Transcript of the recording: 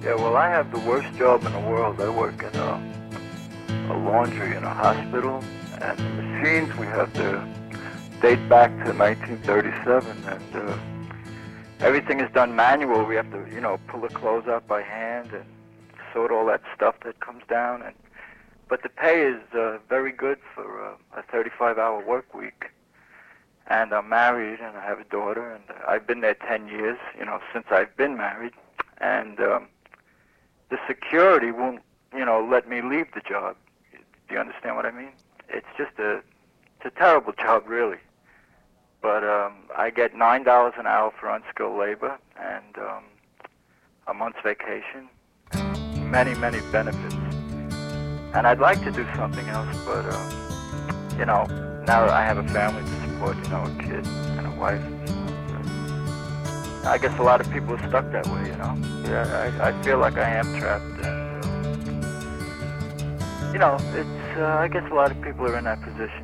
Yeah, well, I have the worst job in the world. I work in a laundry in a hospital, and the machines we have there date back to 1937, and everything is done manual. We have to, pull the clothes out by hand and sort all that stuff that comes down. But the pay is very good for a 35-hour work week. And I'm married, and I have a daughter, and I've been there 10 years, since I've been married. And the security won't, let me leave the job. Do you understand what I mean? It's just it's a terrible job, really. But I get $9 an hour for unskilled labor, and a month's vacation, and many, many benefits. And I'd like to do something else, but, now I have a family to support, a kid and a wife. I guess a lot of people are stuck that way, Yeah, I feel like I am trapped. And, it's, I guess a lot of people are in that position.